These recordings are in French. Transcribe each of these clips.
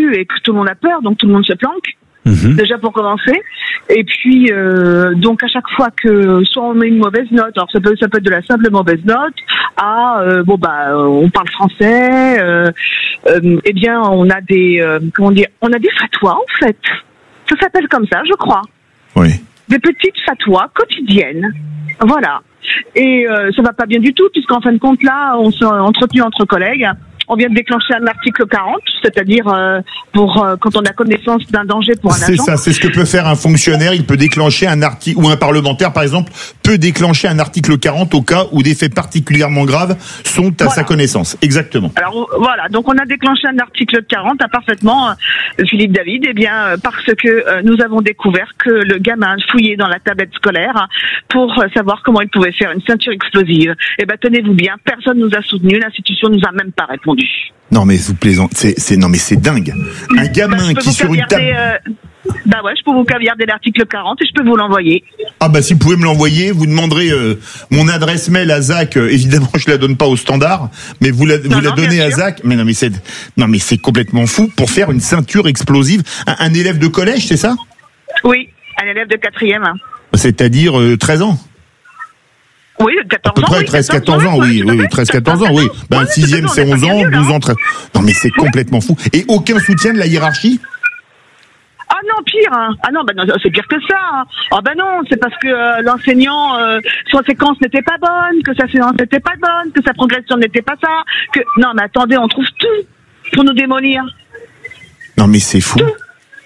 rue et que tout le monde a peur, donc tout le monde se planque. Déjà pour commencer, et puis donc à chaque fois que soit on met une mauvaise note, alors ça peut être de la simple mauvaise note à on parle français, eh bien on a des on a des fatwas en fait, ça s'appelle comme ça je crois, des petites fatwas quotidiennes, voilà, et ça va pas bien du tout puisqu'en fin de compte là on s'est entretenu entre collègues. On vient de déclencher un article 40, c'est-à-dire pour quand on a connaissance d'un danger pour un agent. C'est ça, c'est ce que peut faire un fonctionnaire. Il peut déclencher un article, ou un parlementaire, par exemple, peut déclencher un article 40 au cas où des faits particulièrement graves sont à sa connaissance. Exactement. Alors voilà, donc on a déclenché un article 40, parfaitement, Philippe David, parce que nous avons découvert que le gamin fouillait dans la tablette scolaire pour savoir comment il pouvait faire une ceinture explosive. Eh ben tenez-vous bien, personne nous a soutenus, l'institution nous a même pas répondu. Non mais vous plaisantez, c'est dingue. Un gamin qui sur une table. Je peux vous caviarder l'article 40 et je peux vous l'envoyer. Ah bah si vous pouvez me l'envoyer, vous demanderez mon adresse mail à Zach. Évidemment, je la donne pas au standard, mais vous la donnez à Zach. Mais non mais c'est complètement fou pour faire une ceinture explosive. Un élève de collège, c'est ça? Oui, un élève de 4e. C'est-à-dire 13 ans. Oui, 14 ans. À peu près 13-14 ans, oui. 13-14 ans, oui. 6e, c'est 11 ans, 12 ans, 13. Non, mais c'est complètement fou. Et aucun soutien de la hiérarchie? Ah non, pire. Hein. Ah non, non, c'est pire que ça. Hein. Ah non, c'est parce que l'enseignant, sa séquence n'était pas bonne, que sa séance n'était pas bonne, que sa progression n'était pas ça. Non, mais attendez, on trouve tout pour nous démolir. Non, mais c'est fou. Tout.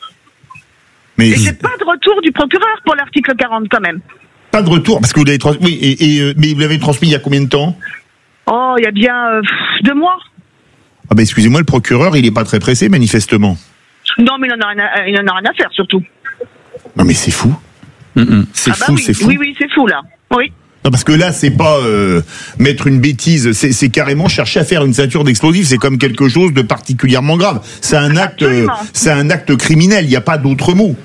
Mais et j'ai pas de retour du procureur pour l'article 40 quand même. Pas de retour, parce que vous l'avez transmis. Oui, mais vous l'avez transmis il y a combien de temps? Oh, il y a bien 2 mois. Ah excusez-moi, le procureur, il est pas très pressé, manifestement. Non, mais il en a rien à faire, surtout. Non, mais c'est fou. C'est fou, oui. C'est fou. Oui, c'est fou, là. Oui. Non, parce que là, c'est pas mettre une bêtise, c'est carrément chercher à faire une ceinture d'explosifs. C'est comme quelque chose de particulièrement grave. C'est un acte criminel. Il n'y a pas d'autre mot.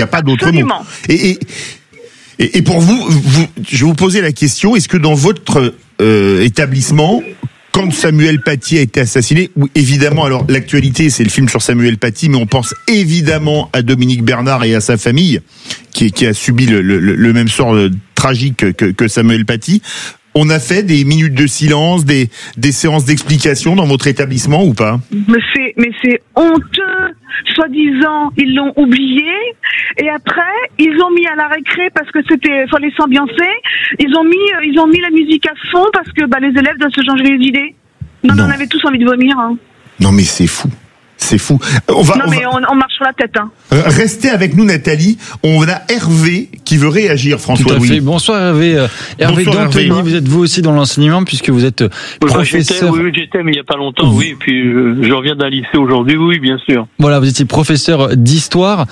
Et pour vous, je vais vous poser la question, est-ce que dans votre établissement, quand Samuel Paty a été assassiné, évidemment, alors l'actualité c'est le film sur Samuel Paty, mais on pense évidemment à Dominique Bernard et à sa famille, qui a subi le même sort tragique que Samuel Paty, on a fait des minutes de silence, des séances d'explication dans votre établissement ou pas? Mais c'est honteux. Soi-disant, ils l'ont oublié. Et après, ils ont mis à la récré parce que fallait s'ambiancer. Ils ont mis la musique à fond parce que les élèves doivent se changer les idées. On en avait tous envie de vomir. Hein. Non mais c'est fou. C'est fou. On marche sur la tête. Hein. Restez avec nous, Nathalie. On a Hervé qui veut réagir, François. Tout à fait. Bonsoir Hervé. Hervé Dantoni, vous êtes vous aussi dans l'enseignement puisque vous êtes professeur. J'étais, mais il n'y a pas longtemps, oui. Puis je reviens d'un lycée aujourd'hui, oui, bien sûr. Voilà, vous étiez professeur d'histoire.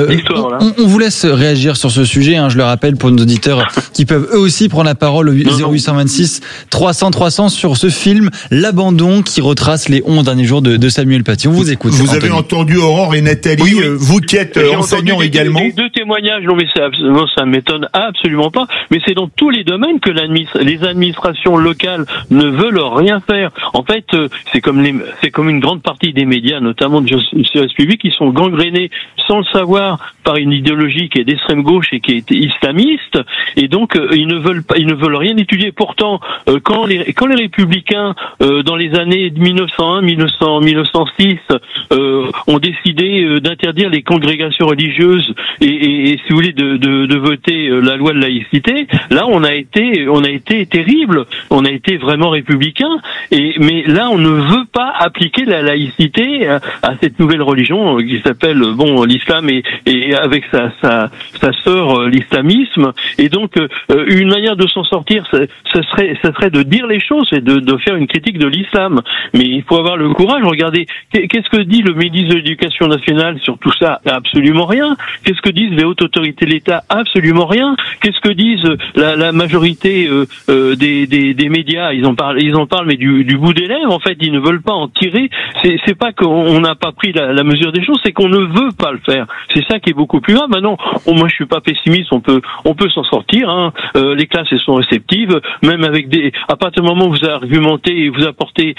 On vous laisse réagir sur ce sujet. Je le rappelle pour nos auditeurs qui peuvent eux aussi prendre la parole au 0826 300 sur ce film, L'Abandon, qui retrace les 11 derniers jours de Samuel Paty. On vous écoute. Vous avez entendu Aurore et Nathalie, vous qui êtes enseignants également. Les 2 témoignages, non mais ça m'étonne absolument pas, mais c'est dans tous les domaines que les administrations locales ne veulent rien faire. En fait, c'est comme une grande partie des médias, notamment de service public, qui sont gangrénés sans le savoir par une idéologie qui est d'extrême gauche et qui est islamiste, et donc ils ne veulent rien étudier. Pourtant, quand les républicains dans les années 1901, 1906 ont décidé d'interdire les congrégations religieuses et si vous voulez de voter la loi de laïcité, là on a été terrible, on a été vraiment républicain, mais là on ne veut pas appliquer la laïcité à cette nouvelle religion qui s'appelle l'islam et avec sa sœur l'islamisme, et donc une manière de s'en sortir ça serait de dire les choses et de faire une critique de l'islam, mais il faut avoir le courage. Regardez, qu'est-ce que dit le ministre de l'Éducation nationale sur tout ça? Absolument rien. Qu'est-ce que disent les hautes autorités de l'État? absolument rien. Qu'est-ce que disent la majorité des médias? Ils en parlent, mais du bout des lèvres. En fait, ils ne veulent pas en tirer. C'est pas qu'on n'a pas pris la mesure des choses, c'est qu'on ne veut pas le faire. C'est ça qui est beaucoup plus grave. Maintenant, moi, je suis pas pessimiste. On peut s'en sortir. Hein. Les classes, elles sont réceptives, même avec à partir du moment où vous argumentez et vous apportez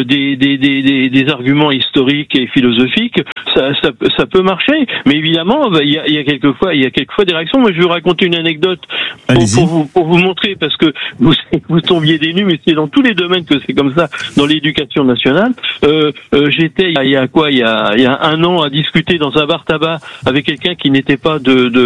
des arguments historiques et philosophiques, ça peut marcher. Mais évidemment, il y a quelquefois des réactions. Moi, je vais vous raconter une anecdote pour vous montrer, parce que vous tombiez des nues, mais c'est dans tous les domaines que c'est comme ça, dans l'éducation nationale. J'étais il y a un an à discuter dans un bar tabac avec quelqu'un qui n'était pas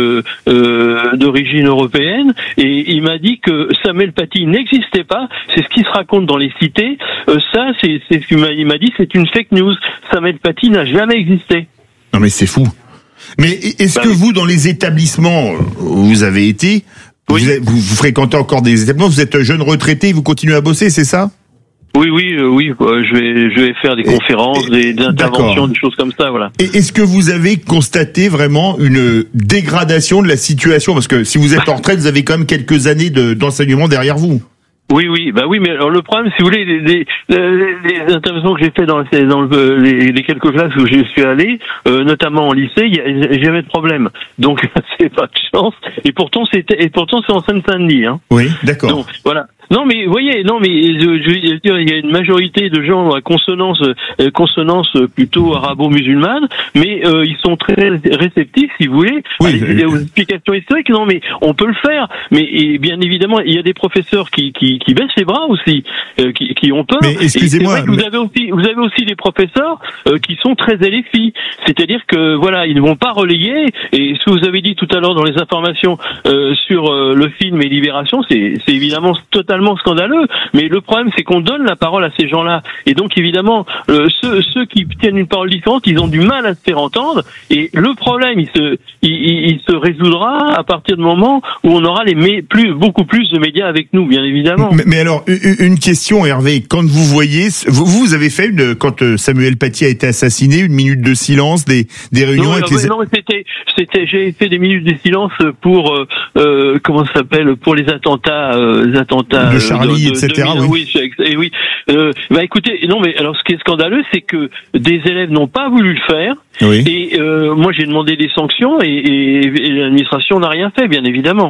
d'origine européenne, et il m'a dit que Samuel Paty n'existait pas. C'est ce qui se raconte dans les cités. Ça, c'est ce qu'il m'a dit, c'est une fake news. Samuel Paty n'a jamais existé. Non mais c'est fou. Mais est-ce que vous, dans les établissements où vous avez été, vous fréquentez encore des établissements, vous êtes jeune retraité, vous continuez à bosser, c'est ça? Oui. Je vais faire des conférences, des interventions, des choses comme ça, voilà. Et est-ce que vous avez constaté vraiment une dégradation de la situation? Parce que si vous êtes en retraite, vous avez quand même quelques années d'enseignement derrière vous. Oui, mais alors le problème, si vous voulez, les interventions que j'ai fait dans les quelques classes où je suis allé, notamment en lycée, j'avais de problème. Donc c'est pas de chance. Et pourtant c'est en Seine-Saint-Denis, hein. Oui, d'accord. Donc voilà. Non mais vous voyez, je veux dire, il y a une majorité de gens à consonance plutôt arabo-musulmane, mais ils sont très réceptifs, si vous voulez, aux explications historiques. Non mais on peut le faire, mais bien évidemment il y a des professeurs qui baissent les bras aussi, qui ont peur. Mais excusez-moi, vous avez aussi des professeurs qui sont très LFI, c'est-à-dire que voilà, ils ne vont pas relayer. Et ce que vous avez dit tout à l'heure dans les informations sur le film et Libération, c'est évidemment totalement scandaleux, mais le problème c'est qu'on donne la parole à ces gens-là, et donc évidemment ceux qui tiennent une parole différente, ils ont du mal à se faire entendre, et le problème il se résoudra à partir du moment où on aura beaucoup plus de médias avec nous, bien évidemment. Mais alors une question, Hervé, quand vous voyez, vous avez fait quand Samuel Paty a été assassiné, une minute de silence, des réunions avec les... Non, j'ai fait des minutes de silence pour comment ça s'appelle, pour les attentats de Charlie, etc. Oui. Écoutez, non, mais alors ce qui est scandaleux, c'est que des élèves n'ont pas voulu le faire. Oui. Et moi, j'ai demandé des sanctions et l'administration n'a rien fait, bien évidemment.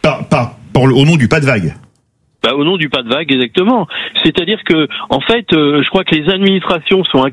Au nom du pas de vague. Au nom du pas de vague, exactement. C'est-à-dire que, en fait, je crois que les administrations sont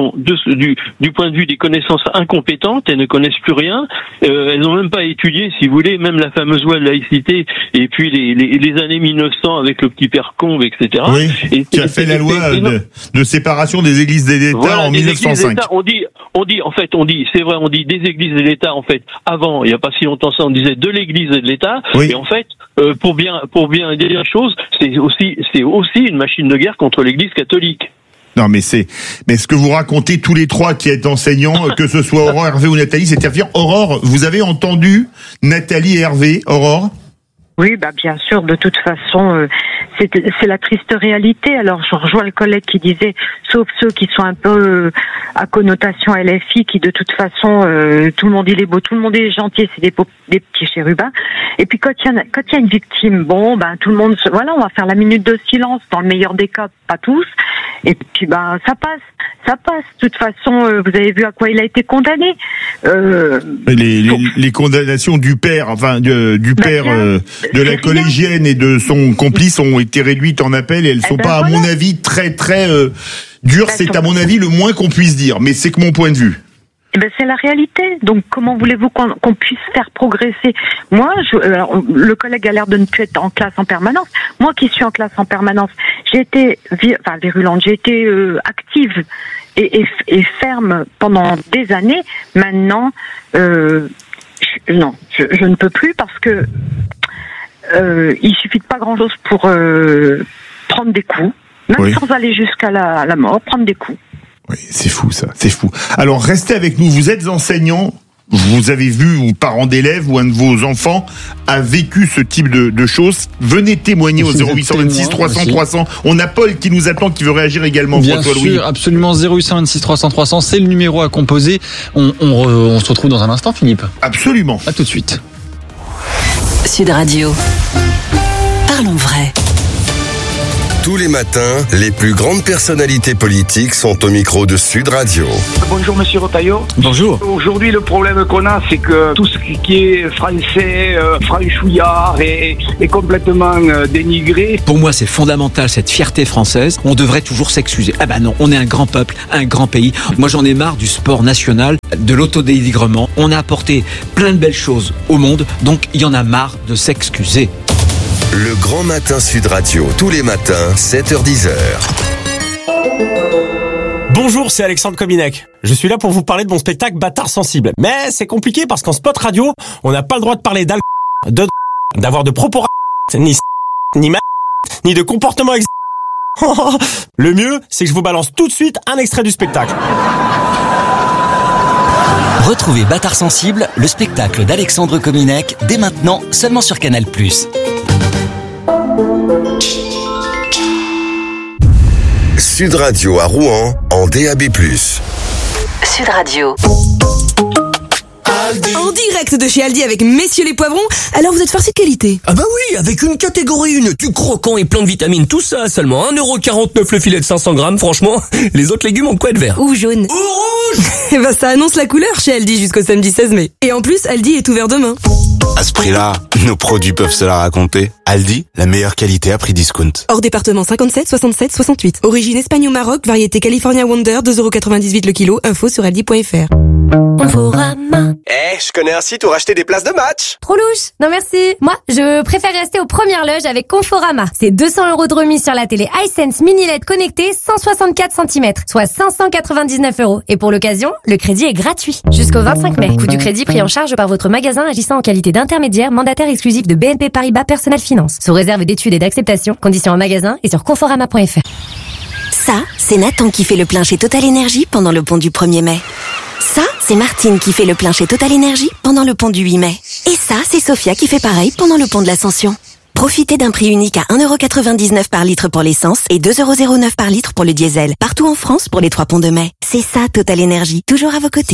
du point de vue des connaissances incompétentes. Elles ne connaissent plus rien. Elles n'ont même pas étudié, si vous voulez, même la fameuse loi de laïcité, et puis les années 1900 avec le petit père Combe, etc. Oui. Qui a fait la loi de séparation des églises et de l'État en 1905. On dit, c'est vrai, on dit des églises et de l'État. En fait, avant, il n'y a pas si longtemps ça, on disait de l'église et de l'État. Oui. Et en fait, pour bien dire la chose, c'est aussi une machine de guerre contre l'Église catholique. Non, mais ce que vous racontez tous les trois qui êtes enseignants, que ce soit Aurore, Hervé ou Nathalie, c'est à dire, Aurore, vous avez entendu Nathalie et Hervé, Aurore? Oui, bien sûr, de toute façon, c'est la triste réalité. Alors, je rejoins le collègue qui disait, sauf ceux qui sont un peu à connotation LFI, qui de toute façon, tout le monde il est beau, tout le monde est gentil, c'est des petits chérubins. Et puis quand il y a une victime, tout le monde, voilà, on va faire la minute de silence, dans le meilleur des cas, pas tous. Et puis ça passe. De toute façon, vous avez vu à quoi il a été condamné. Les condamnations du père, du père de la collégienne et de son complice ont été réduites en appel, et elles sont pas, à mon avis, très très dures. C'est à mon avis le moins qu'on puisse dire, mais c'est que mon point de vue. C'est la réalité. Donc, comment voulez-vous qu'on puisse faire progresser? Moi, le collègue a l'air de ne plus être en classe en permanence. Moi, qui suis en classe en permanence, j'ai été virulente, j'ai été active et ferme pendant des années. Maintenant, je ne peux plus, parce que il suffit de pas grand-chose pour prendre des coups, même sans aller jusqu'à la mort, prendre des coups. Oui, c'est fou ça, c'est fou. Alors restez avec nous, vous êtes enseignant, vous avez vu, ou parents d'élèves, ou un de vos enfants a vécu ce type de choses. Venez témoigner au 0826 300 300. On a Paul qui nous attend, qui veut réagir également. Bien sûr, absolument, 0826 300 300, c'est le numéro à composer. On se retrouve dans un instant, Philippe. Absolument. À tout de suite. Sud Radio. Parlons vrai. Tous les matins, les plus grandes personnalités politiques sont au micro de Sud Radio. Bonjour Monsieur Retailleau. Bonjour. Aujourd'hui, le problème qu'on a, c'est que tout ce qui est français, franchouillard est complètement dénigré. Pour moi, c'est fondamental, cette fierté française. On devrait toujours s'excuser. Ah ben non, on est un grand peuple, un grand pays. Moi, j'en ai marre du sport national, de l'autodénigrement. On a apporté plein de belles choses au monde, donc il y en a marre de s'excuser. Le Grand Matin Sud Radio, tous les matins, 7h-10h. Bonjour, c'est Alexandre Kominek. Je suis là pour vous parler de mon spectacle Bâtard sensible. Mais c'est compliqué parce qu'en spot radio, on n'a pas le droit de parler d'avoir de propos ni de comportement Le mieux, c'est que je vous balance tout de suite un extrait du spectacle. Retrouvez Bâtard sensible, le spectacle d'Alexandre Kominek, dès maintenant, seulement sur Canal+. Sud Radio à Rouen, en DAB+. Sud Radio. En direct de chez Aldi avec Messieurs les Poivrons. Alors vous êtes farci de qualité? Ah bah oui, avec une catégorie 1, tu croquant et plein de vitamines, tout ça, seulement 1,49€ le filet de 500 grammes, franchement, les autres légumes ont de quoi être verts. Ou jaune. Ou rouge. Eh ben ça annonce la couleur chez Aldi jusqu'au samedi 16 mai. Et en plus, Aldi est ouvert demain. À ce prix-là, nos produits peuvent se la raconter. Aldi, la meilleure qualité à prix discount. Hors département 57, 67, 68. Origine Espagne ou Maroc, variété California Wonder, 2,98€ le kilo, info sur aldi.fr. Conforama. Je connais un site où racheter des places de match. Trop louche. Non merci. Moi, je préfère rester aux premières loges avec Conforama. C'est 200€ de remise sur la télé iSense mini LED connectée 164 cm, soit 599€. Et pour l'occasion, le crédit est gratuit. Jusqu'au 25 mai. Coût du crédit pris en charge par votre magasin agissant en qualité d'intermédiaire mandataire exclusif de BNP Paribas Personnel Finance. Sous réserve d'études et d'acceptation. Conditions en magasin et sur conforama.fr. Ça, c'est Nathan qui fait le plein chez Total Energy pendant le pont du 1er mai. Ça, c'est Martine qui fait le plein chez Total Energy pendant le pont du 8 mai. Et ça, c'est Sophia qui fait pareil pendant le pont de l'Ascension. Profitez d'un prix unique à 1,99€ par litre pour l'essence et 2,09€ par litre pour le diesel. Partout en France pour les 3 ponts de mai. C'est ça, Total Energy. Toujours à vos côtés.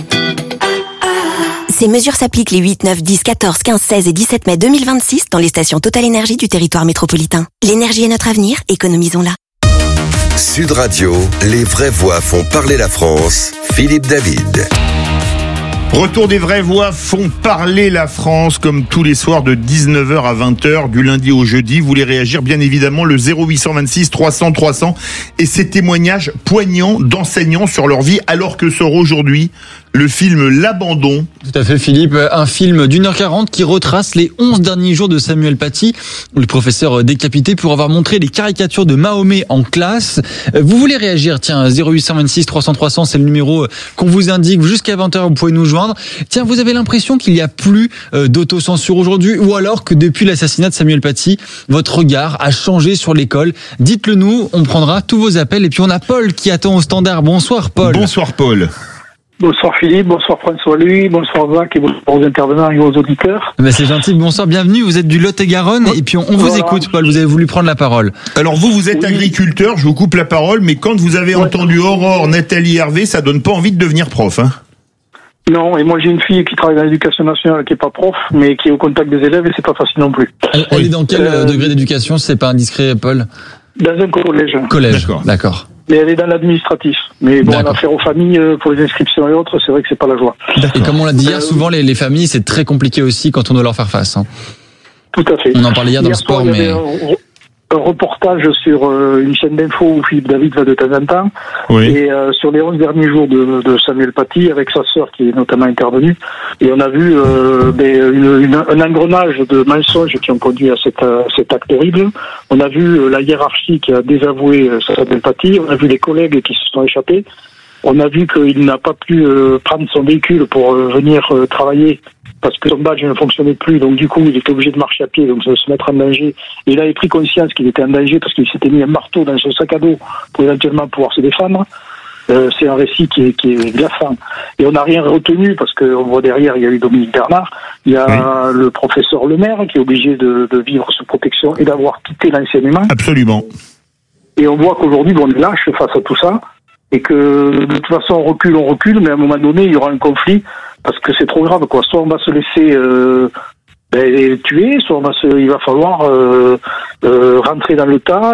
Ces mesures s'appliquent les 8, 9, 10, 14, 15, 16 et 17 mai 2026 dans les stations Total Energy du territoire métropolitain. L'énergie est notre avenir, économisons-la. Sud Radio, les vraies voix font parler la France. Philippe David. Retour des vraies voix font parler la France comme tous les soirs de 19h à 20h du lundi au jeudi. Vous voulez réagir, bien évidemment, le 0826 300 300 et ces témoignages poignants d'enseignants sur leur vie alors que sort aujourd'hui le film L'Abandon. Tout à fait Philippe, un film d'1h40 qui retrace les 11 derniers jours de Samuel Paty, le professeur décapité pour avoir montré les caricatures de Mahomet en classe. Vous voulez réagir, tiens, 0826 300 300, c'est le numéro qu'on vous indique, jusqu'à 20h vous pouvez nous joindre. Tiens, vous avez l'impression qu'il n'y a plus d'autocensure aujourd'hui ou alors que depuis l'assassinat de Samuel Paty, votre regard a changé sur l'école? Dites-le nous, on prendra tous vos appels et puis on a Paul qui attend au standard. Bonsoir Paul. Bonsoir Paul. Bonsoir Philippe, bonsoir François-Louis, bonsoir Jacques et bonsoir aux intervenants et aux auditeurs. Ben c'est gentil, bonsoir, bienvenue, vous êtes du Lot-et-Garonne et puis on vous écoute Paul, vous avez voulu prendre la parole. Alors vous êtes agriculteur, je vous coupe la parole, mais quand vous avez entendu Aurore, Nathalie, Hervé, ça donne pas envie de devenir prof, hein? Non, et moi j'ai une fille qui travaille dans l'éducation nationale qui est pas prof, mais qui est au contact des élèves et c'est pas facile non plus. Elle est dans quel degré d'éducation, si c'est pas indiscret Paul? Dans un collège. Collège, d'accord. Mais elle est dans l'administratif. Mais bon, en affaire aux familles, pour les inscriptions et autres, c'est vrai que c'est pas la joie. Et comme on l'a dit hier, souvent les familles, c'est très compliqué aussi quand on doit leur faire face. Hein. Tout à fait. On en parlait hier dans le sport, mais... Un reportage sur une chaîne d'info où Philippe David va de temps en temps, oui. Et sur les 11 derniers jours de Samuel Paty avec sa sœur qui est notamment intervenue, et on a vu un engrenage de mensonges qui ont conduit à cet acte horrible. On a vu la hiérarchie qui a désavoué Samuel Paty, on a vu les collègues qui se sont échappés, on a vu qu'il n'a pas pu prendre son véhicule pour venir travailler parce que son badge ne fonctionnait plus, donc du coup il était obligé de marcher à pied, donc de se mettre en danger. Et il avait pris conscience qu'il était en danger parce qu'il s'était mis un marteau dans son sac à dos pour éventuellement pouvoir se défendre. C'est un récit qui est glaçant. Et on n'a rien retenu parce qu'on voit derrière, il y a eu Dominique Bernard, il y a le professeur Lemaire qui est obligé de vivre sous protection et d'avoir quitté l'enseignement. Absolument. Et on voit qu'aujourd'hui on est lâche face à tout ça et que de toute façon on recule, mais à un moment donné il y aura un conflit parce que c'est trop grave, quoi. Soit on va se laisser tuer, soit il va falloir rentrer dans le tas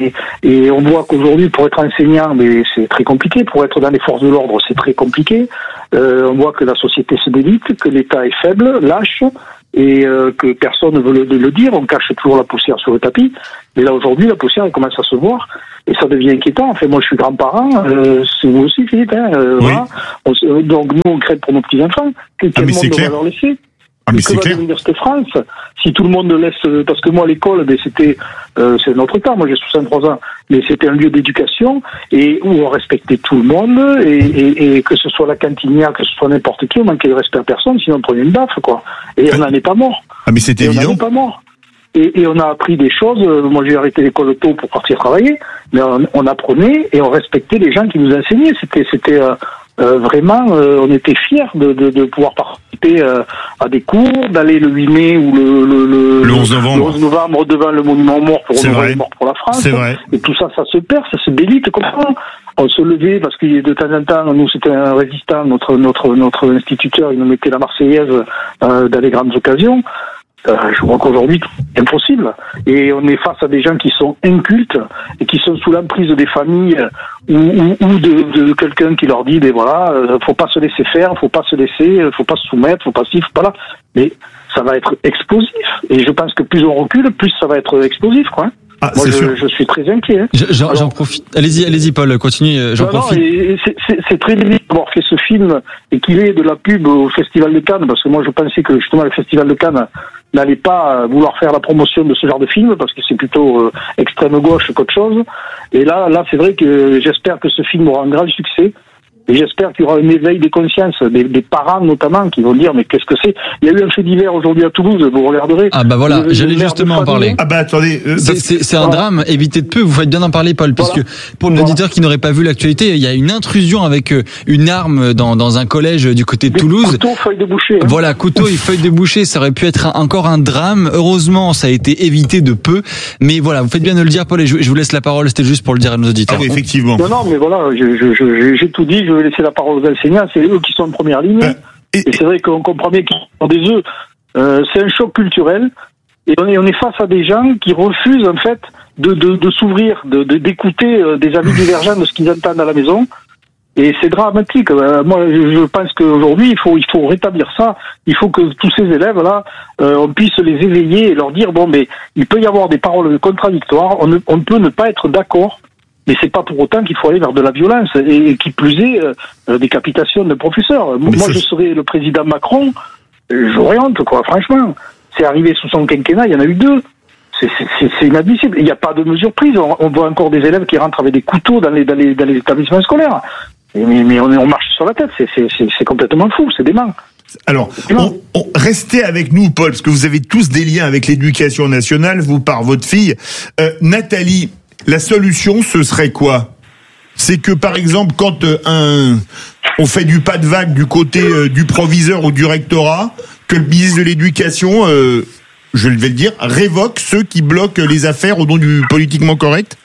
et on voit qu'aujourd'hui pour être enseignant, mais c'est très compliqué, pour être dans les forces de l'ordre, c'est très compliqué. On voit que la société se délite, que l'État est faible, lâche, et que personne ne veut le dire. On cache toujours la poussière sur le tapis, mais là aujourd'hui la poussière elle commence à se voir et ça devient inquiétant. Enfin, moi je suis grand-parent, c'est vous aussi Philippe, voilà. Donc nous on crée pour nos petits enfants. Quel monde on va leur laisser? Que va devenir cette France si tout le monde laisse, parce que moi l'école, c'était c'est notre cas, moi j'ai 63 ans, mais c'était un lieu d'éducation et où on respectait tout le monde et que ce soit la cantinière, que ce soit n'importe qui, on manquait de respect à personne, sinon on prenait une baffe quoi. Et on n'en est pas mort. Ah mais c'était évident. On n'en est pas mort. Et on a appris des choses. Moi j'ai arrêté l'école tôt pour partir travailler, mais on apprenait et on respectait les gens qui nous enseignaient. C'était vraiment, on était fiers de pouvoir participer à des cours, d'aller le 8 mai ou le 11 novembre devant le monument aux morts pour honorer les morts pour la France. C'est vrai. Et tout ça, ça se perd, ça se délite comme ça. On se levait parce que de temps en temps, nous c'était un résistant, notre instituteur, il nous mettait la Marseillaise dans les grandes occasions. Je crois qu'aujourd'hui, c'est impossible. Et on est face à des gens qui sont incultes et qui sont sous l'emprise des familles ou de quelqu'un qui leur dit, faut pas se laisser faire, faut pas se soumettre, faut pas ci, faut pas là. Mais ça va être explosif. Et je pense que plus on recule, plus ça va être explosif, quoi. Ah, moi, je suis très inquiet. Hein. J'en profite. Allez-y, Paul, continuez. J'en profite. C'est très difficile d'avoir fait ce film et qu'il ait de la pub au Festival de Cannes, parce que moi, je pensais que justement le Festival de Cannes n'allait pas vouloir faire la promotion de ce genre de film, parce que c'est plutôt extrême gauche qu'autre chose. Et là, c'est vrai que j'espère que ce film aura un grand succès. Et j'espère qu'il y aura un éveil des consciences, des parents notamment, qui vont dire mais qu'est-ce que c'est? Il y a eu un fait divers aujourd'hui à Toulouse, vous regarderez. Ah bah voilà, j'allais justement en parler. Ah bah attendez, c'est un drame, évitez de peu, vous faites bien d'en parler Paul, puisque pour l'auditeur qui n'aurait pas vu l'actualité, il y a une intrusion avec une arme dans un collège du côté de Toulouse. Couteau, feuille de boucher. Hein. Voilà, couteau et feuille de boucher, ça aurait pu être encore un drame. Heureusement, ça a été évité de peu. Mais voilà, vous faites bien de le dire Paul, et je vous laisse la parole, c'était juste pour le dire à nos auditeurs. Ah oui, effectivement. Non, mais voilà, j'ai tout dit, je vais laisser la parole aux enseignants, c'est eux qui sont en première ligne. Et c'est vrai qu'on comprend bien qu'ils sont des œufs. C'est un choc culturel. Et on est face à des gens qui refusent, en fait, de s'ouvrir, d'écouter des avis divergents de ce qu'ils entendent à la maison. Et c'est dramatique. Moi, je pense qu'aujourd'hui, il faut rétablir ça. Il faut que tous ces élèves-là, on puisse les éveiller et leur dire, mais il peut y avoir des paroles contradictoires. On peut ne pas être d'accord. Mais c'est pas pour autant qu'il faut aller vers de la violence et qui plus est décapitation de professeurs. Moi, je serais le président Macron, j'aurais honte, quoi. Franchement, c'est arrivé sous son quinquennat, il y en a eu 2. C'est inadmissible. Il n'y a pas de mesure prise. On voit encore des élèves qui rentrent avec des couteaux dans les établissements scolaires. Mais on marche sur la tête. C'est complètement fou. C'est dément. Alors, restez avec nous, Paul, parce que vous avez tous des liens avec l'éducation nationale, vous par votre fille. Nathalie, la solution, ce serait quoi? C'est que, par exemple, quand on fait du pas de vague du côté du proviseur ou du rectorat, que le ministre de l'Éducation, je vais le dire, révoque ceux qui bloquent les affaires au nom du politiquement correct?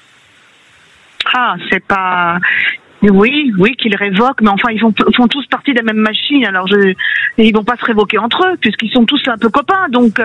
Ah, c'est pas... Oui, qu'ils révoquent, mais enfin, ils font tous partie de la même machine, alors ils vont pas se révoquer entre eux, puisqu'ils sont tous un peu copains, donc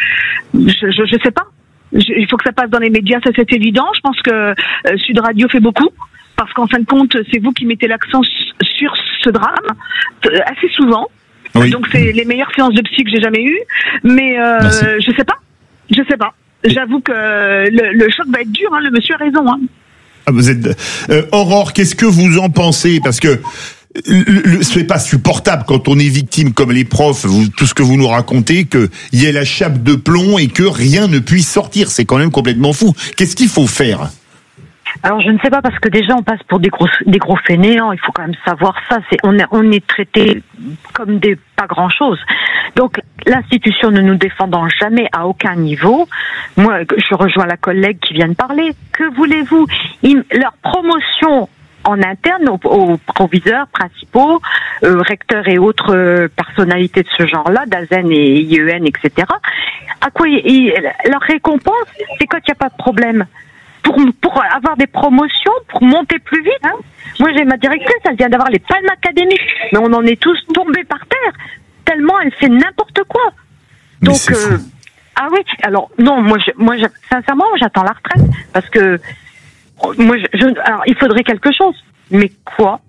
je sais pas. Il faut que ça passe dans les médias, ça c'est évident. Je pense que Sud Radio fait beaucoup, parce qu'en fin de compte, c'est vous qui mettez l'accent sur ce drame assez souvent. Oui. Donc c'est les meilleures séances de psy que j'ai jamais eues. Mais je sais pas. J'avoue que le choc va être dur. Le monsieur a raison. Ah, vous êtes Aurore, qu'est-ce que vous en pensez? Parce que c'est pas supportable quand on est victime comme les profs, tout ce que vous nous racontez, qu'il y ait la chape de plomb et que rien ne puisse sortir. C'est quand même complètement fou. Qu'est-ce qu'il faut faire? Alors je ne sais pas, parce que déjà on passe pour des gros fainéants. Il faut quand même savoir ça. On est traité comme des pas grand chose. Donc l'institution ne nous défendant jamais à aucun niveau. Moi, je rejoins la collègue qui vient de parler. Que voulez-vous? Leur promotion en interne aux proviseurs principaux, recteurs et autres personnalités de ce genre-là, d'ASEN et IEN, etc. À quoi leur récompense, c'est quand il n'y a pas de problème. Pour avoir des promotions, pour monter plus vite. Moi, j'ai ma directrice, elle vient d'avoir les palmes académiques, mais on en est tous tombés par terre, tellement elle fait n'importe quoi. Mais Donc, ah oui, alors non, moi, sincèrement, j'attends la retraite parce que moi, alors il faudrait quelque chose, mais quoi?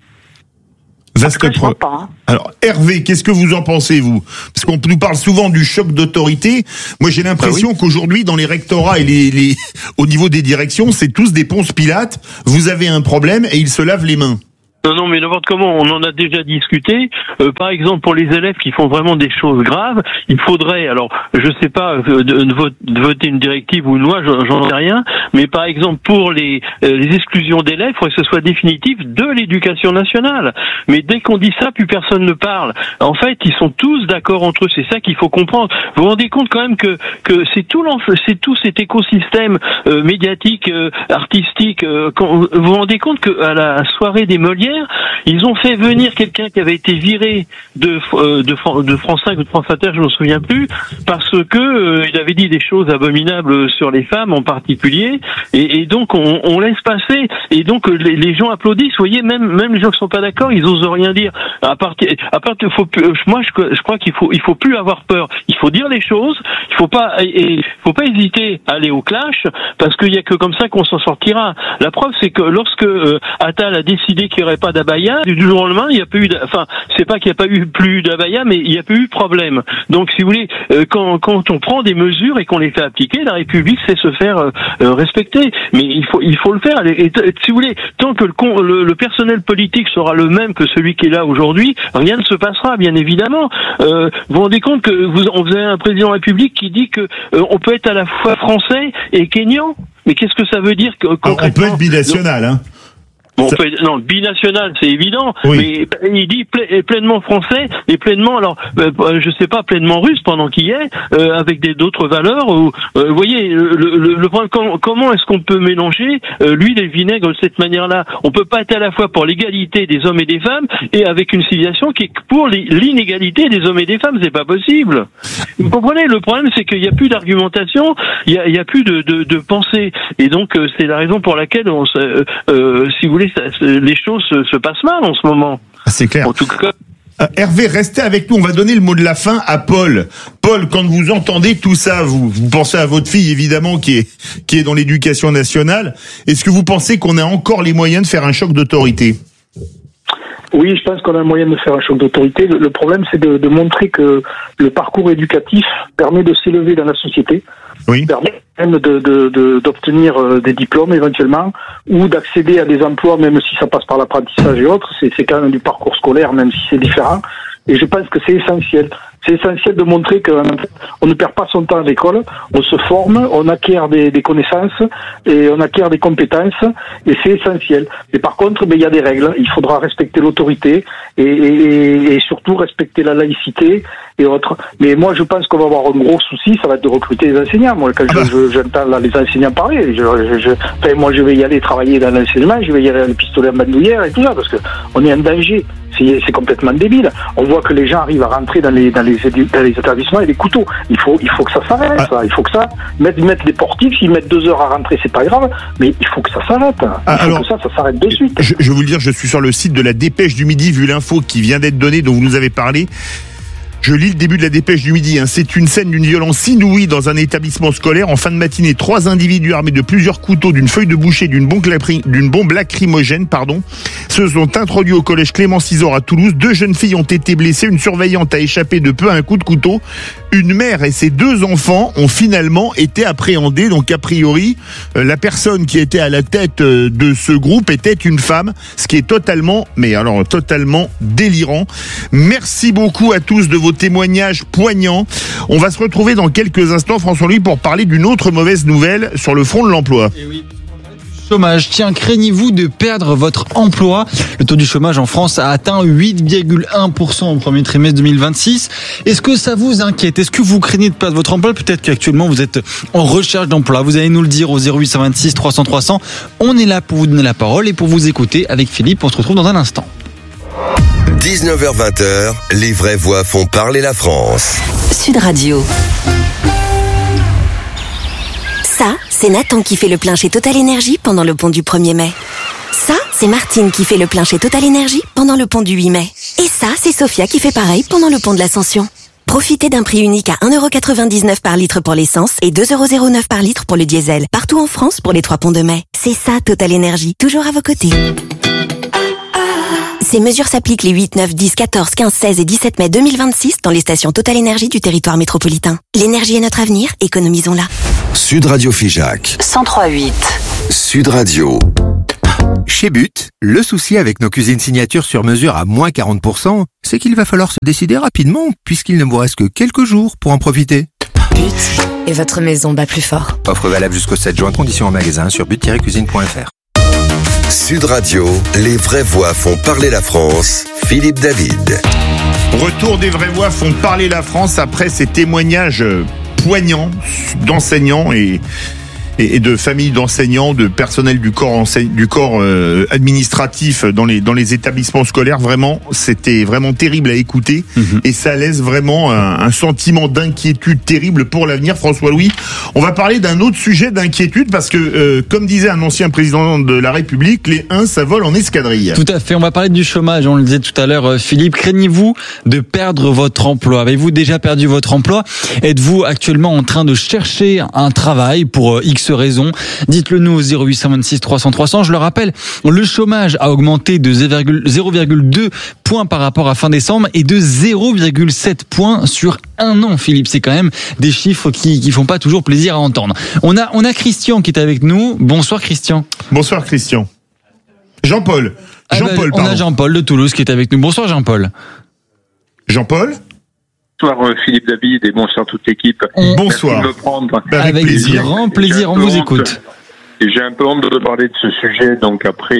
Alors Hervé, qu'est-ce que vous en pensez, vous? Parce qu'on nous parle souvent du choc d'autorité. Moi, j'ai l'impression qu'aujourd'hui, dans les rectorats et au niveau des directions, c'est tous des Ponce Pilate. Vous avez un problème et ils se lavent les mains. Non, mais n'importe comment, on en a déjà discuté. Par exemple, pour les élèves qui font vraiment des choses graves, il faudrait, alors, je sais pas, de voter une directive ou une loi, j'en sais rien, mais par exemple, pour les exclusions d'élèves, il faudrait que ce soit définitif de l'éducation nationale. Mais dès qu'on dit ça, plus personne ne parle. En fait, ils sont tous d'accord entre eux, c'est ça qu'il faut comprendre. Vous vous rendez compte quand même que c'est tout cet écosystème médiatique, artistique, vous vous rendez compte qu'à la soirée des Molières, ils ont fait venir quelqu'un qui avait été viré de France 5 ou de France Inter, je ne me souviens plus, parce que il avait dit des choses abominables sur les femmes en particulier, et donc on laisse passer, et donc les gens applaudissent. Vous voyez, même les gens qui sont pas d'accord, ils osent rien dire. À part moi je crois qu'il faut plus avoir peur. Il faut dire les choses. Il faut pas hésiter à aller au clash, parce qu'il y a que comme ça qu'on s'en sortira. La preuve, c'est que lorsque Attal a décidé qu'il n'y aurait pas d'abaya, du jour au lendemain, il n'y a pas eu, c'est pas qu'il n'y a pas eu plus d'abaya, mais il n'y a pas eu de problème. Donc, si vous voulez, quand on prend des mesures et qu'on les fait appliquer, la République sait se faire respecter. Mais il faut le faire. Et si vous voulez, tant que le personnel politique sera le même que celui qui est là aujourd'hui, rien ne se passera, bien évidemment. Vous vous rendez compte que vous avez un président de la République qui dit que on peut être à la fois français et kényan. Mais qu'est-ce que ça veut dire concrètement? On peut être binational, hein. Bon, binational, c'est évident, mais il dit pleinement français et pleinement, alors, je sais pas, pleinement russe pendant qu'il y est, avec d'autres valeurs. Vous voyez, le problème, comment est-ce qu'on peut mélanger l'huile et le vinaigre de cette manière-là? On peut pas être à la fois pour l'égalité des hommes et des femmes et avec une civilisation qui est pour l'inégalité des hommes et des femmes. C'est pas possible. Vous comprenez? Le problème, c'est qu'il y a plus d'argumentation, il y a plus de pensée, et donc c'est la raison pour laquelle si vous voulez, les choses se passent mal en ce moment. Ah, c'est clair. En tout cas. Hervé, restez avec nous. On va donner le mot de la fin à Paul. Paul, quand vous entendez tout ça, vous pensez à votre fille, évidemment, qui est dans l'éducation nationale. Est-ce que vous pensez qu'on a encore les moyens de faire un choc d'autorité? Oui, je pense qu'on a un moyen de faire un choc d'autorité. Le problème, c'est de montrer que le parcours éducatif permet de s'élever dans la société. Oui. Permet même d'obtenir des diplômes éventuellement, ou d'accéder à des emplois, même si ça passe par l'apprentissage et autres. C'est quand même du parcours scolaire, même si c'est différent. Et je pense que c'est essentiel. C'est essentiel de montrer qu'on ne perd pas son temps à l'école, on se forme, on acquiert des connaissances et on acquiert des compétences, et c'est essentiel. Mais par contre, il y a des règles. Il faudra respecter l'autorité et surtout respecter la laïcité et autres. Mais moi, je pense qu'on va avoir un gros souci, ça va être de recruter les enseignants. Moi, quand j'entends là les enseignants parler, moi, je vais y aller travailler dans l'enseignement, je vais y aller à le pistolet en bandoulière et tout ça, parce que on est en danger. C'est complètement débile. On voit que les gens arrivent à rentrer dans les établissements et des couteaux. Il faut que ça s'arrête. Ça. Il faut que ça mettre des portifs. S'ils mettent 2 heures à rentrer, c'est pas grave. Mais il faut que ça s'arrête. Il faut que ça s'arrête de suite. Je vais vous le dire, je suis sur le site de la Dépêche du Midi, vu l'info qui vient d'être donnée, dont vous nous avez parlé. Je lis le début de la Dépêche du Midi. C'est une scène d'une violence inouïe dans un établissement scolaire. En fin de matinée, 3 individus armés de plusieurs couteaux, d'une feuille de boucher, d'une bombe lacrymogène, se sont introduits au collège Clément Cisor à Toulouse. 2 jeunes filles ont été blessées. Une surveillante a échappé de peu à un coup de couteau. Une mère et ses 2 enfants ont finalement été appréhendés. Donc, a priori, la personne qui était à la tête de ce groupe était une femme, ce qui est totalement délirant. Merci beaucoup à tous de vos témoignages poignants. On va se retrouver dans quelques instants, François-Louis, pour parler d'une autre mauvaise nouvelle sur le front de l'emploi. Et oui. Chômage. Tiens, craignez-vous de perdre votre emploi? Le taux du chômage en France a atteint 8,1% au premier trimestre 2026. Est-ce que ça vous inquiète? Est-ce que vous craignez de perdre votre emploi? Peut-être qu'actuellement vous êtes en recherche d'emploi. Vous allez nous le dire au 0826 300 300. On est là pour vous donner la parole et pour vous écouter avec Philippe. On se retrouve dans un instant. 19h-20h, les vraies voix font parler la France. Sud Radio. Ça, c'est Nathan qui fait le plein chez Total Énergie pendant le pont du 1er mai. Ça, c'est Martine qui fait le plein chez Total Énergie pendant le pont du 8 mai. Et ça, c'est Sophia qui fait pareil pendant le pont de l'Ascension. Profitez d'un prix unique à 1,99€ par litre pour l'essence et 2,09€ par litre pour le diesel. Partout en France pour les 3 ponts de mai. C'est ça, Total Énergie. Toujours à vos côtés. Ces mesures s'appliquent les 8, 9, 10, 14, 15, 16 et 17 mai 2026 dans les stations Total Énergie du territoire métropolitain. L'énergie est notre avenir, économisons-la. Sud Radio Figeac. 103.8. Sud Radio. Chez But, le souci avec nos cuisines signatures sur mesure à moins 40%, c'est qu'il va falloir se décider rapidement puisqu'il ne vous reste que quelques jours pour en profiter. But et votre maison bat plus fort. Offre valable jusqu'au 7 juin, conditions en magasin sur but-cuisine.fr. Sud Radio, les vraies voix font parler la France. Philippe David. Retour des vraies voix font parler la France après ces témoignages poignants d'enseignants et de familles d'enseignants, de personnel du corps administratif dans les établissements scolaires. Vraiment, c'était vraiment terrible à écouter et ça laisse vraiment un sentiment d'inquiétude terrible pour l'avenir. François-Louis, on va parler d'un autre sujet d'inquiétude parce que, comme disait un ancien président de la République, les uns, ça vole en escadrille. Tout à fait, on va parler du chômage, on le disait tout à l'heure, Philippe. Craignez-vous de perdre votre emploi? Avez-vous déjà perdu votre emploi? Êtes-vous actuellement en train de chercher un travail pour X raison? Dites-le nous au 0826 300 300. Je le rappelle, le chômage a augmenté de 0,2 points par rapport à fin décembre et de 0,7 points sur un an, Philippe. C'est quand même des chiffres qui font pas toujours plaisir à entendre. On a Christian qui est avec nous. Bonsoir Christian. Bonsoir Christian. Jean-Paul. Jean-Paul, on a Jean-Paul de Toulouse qui est avec nous. Bonsoir Jean-Paul. Jean-Paul. Bonsoir Philippe David et bonsoir toute l'équipe. Bonsoir. Merci de me prendre. Avec grand plaisir, on vous écoute. J'ai un peu honte de parler de ce sujet, donc après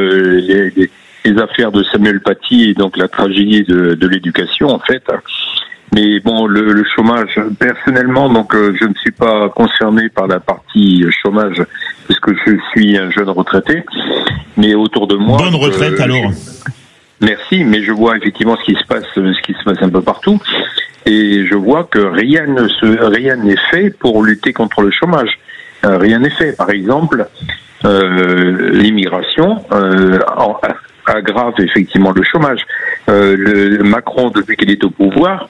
les affaires de Samuel Paty et donc la tragédie de l'éducation en fait. Mais bon, le chômage, personnellement, donc je ne suis pas concerné par la partie chômage puisque je suis un jeune retraité. Mais autour de moi. Bonne retraite alors. Merci, mais je vois effectivement ce qui se passe un peu partout. Et je vois que rien n'est fait pour lutter contre le chômage. Rien n'est fait. Par exemple, l'immigration aggrave effectivement le chômage. Macron, depuis qu'il est au pouvoir,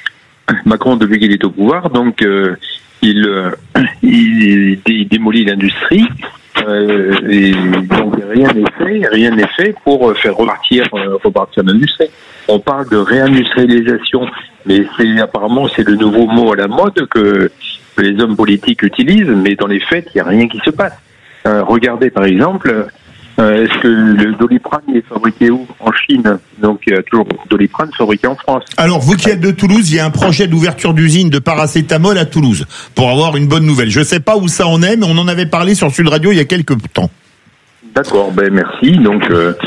donc il démolit l'industrie. Et donc rien n'est fait pour faire repartir l'industrie. On parle de réindustrialisation, mais apparemment c'est le nouveau mot à la mode que les hommes politiques utilisent, mais dans les faits il n'y a rien qui se passe. Regardez par exemple, est-ce que le Doliprane est fabriqué où? En Chine. Donc il y a toujours Doliprane fabriqué en France. Alors vous qui êtes de Toulouse, il y a un projet d'ouverture d'usine de paracétamol à Toulouse pour avoir une bonne nouvelle. Je ne sais pas où ça en est, mais on en avait parlé sur Sud Radio il y a quelques temps. D'accord, merci. Donc,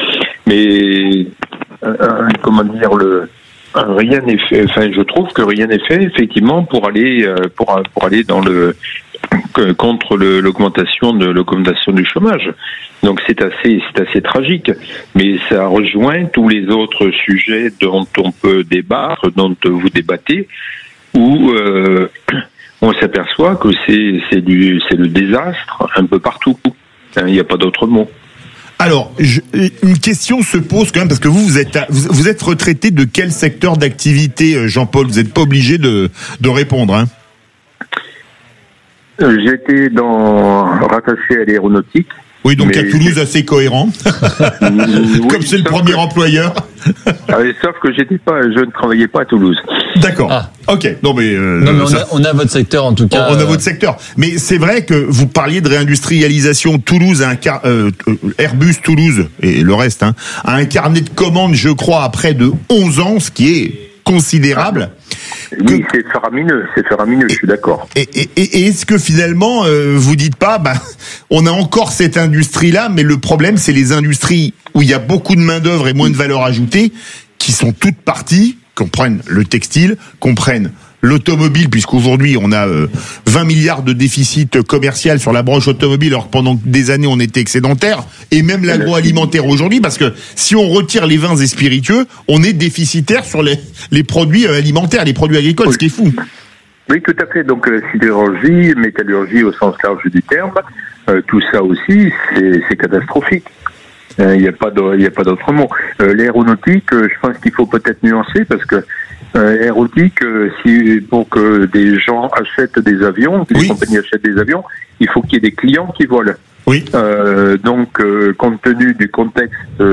comment dire, rien n'est fait. Enfin, je trouve que rien n'est fait effectivement pour aller dans contre l'augmentation du chômage. Donc c'est assez tragique, mais ça rejoint tous les autres sujets dont on peut débattre, dont vous débattez, où on s'aperçoit que c'est le désastre un peu partout. Il n'y a pas d'autre mot. Alors, une question se pose quand même, parce que vous êtes retraité de quel secteur d'activité, Jean-Paul? Vous n'êtes pas obligé de répondre, hein? J'étais rattaché à l'aéronautique. Oui, donc à Toulouse, assez cohérent. Comme c'est le premier employeur. Sauf que je ne travaillais pas à Toulouse. D'accord. Ah. Ok. Non mais on a votre secteur en tout cas. On a votre secteur. Mais c'est vrai que vous parliez de réindustrialisation. Toulouse a Airbus Toulouse et le reste a un carnet de commandes, je crois, à près de 11 ans, ce qui est considérable. Oui, c'est faramineux, je suis d'accord. Et est-ce que finalement, vous dites pas, on a encore cette industrie-là, mais le problème, c'est les industries où il y a beaucoup de main-d'œuvre et moins de valeur ajoutée, qui sont toutes parties, qu'on prenne le textile, qu'on prenne l'automobile, puisqu'aujourd'hui on a 20 milliards de déficit commercial sur la branche automobile, alors que pendant des années on était excédentaire, et même l'agroalimentaire aujourd'hui, parce que si on retire les vins et spiritueux, on est déficitaire sur les produits alimentaires, les produits agricoles, ce qui est fou. Oui, tout à fait. Donc sidérurgie, métallurgie au sens large du terme, tout ça aussi, c'est catastrophique. Il n'y a pas d'autre mot. L'aéronautique, je pense qu'il faut peut-être nuancer parce que aéronautique, pour que des gens achètent des avions, que les compagnies achètent des avions, il faut qu'il y ait des clients qui volent. Oui. Donc, compte tenu du contexte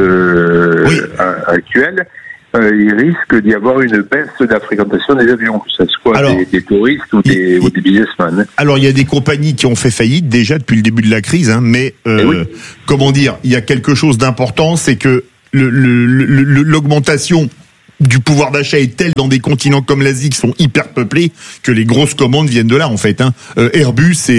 actuel, il risque d'y avoir une baisse de la fréquentation des avions, que ce soit des touristes ou des businessmen. Alors, il y a des compagnies qui ont fait faillite déjà depuis le début de la crise, mais comment dire, il y a quelque chose d'important, c'est que l'augmentation du pouvoir d'achat est telle dans des continents comme l'Asie qui sont hyper peuplés que les grosses commandes viennent de là en fait. Airbus, c'est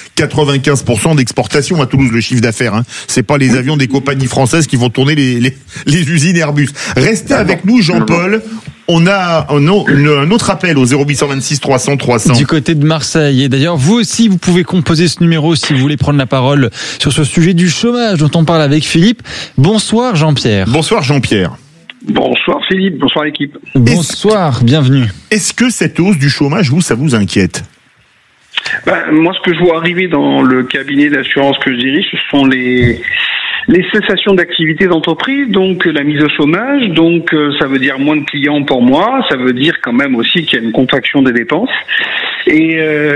95% d'exportation à Toulouse, le chiffre d'affaires. C'est pas les avions des compagnies françaises qui vont tourner les usines Airbus. Restez avec nous, Jean-Paul. On a un autre appel au 0826 300 300. Du côté de Marseille. Et d'ailleurs, vous aussi, vous pouvez composer ce numéro si vous voulez prendre la parole sur ce sujet du chômage dont on parle avec Philippe. Bonsoir Jean-Pierre. Bonsoir Jean-Pierre. Bonsoir Philippe, bonsoir l'équipe. Bonsoir, bienvenue. Est-ce que cette hausse du chômage, ça vous inquiète ? Moi, ce que je vois arriver dans le cabinet d'assurance que je dirige, ce sont les cessations d'activité d'entreprise, donc la mise au chômage, donc ça veut dire moins de clients pour moi, ça veut dire quand même aussi qu'il y a une contraction des dépenses et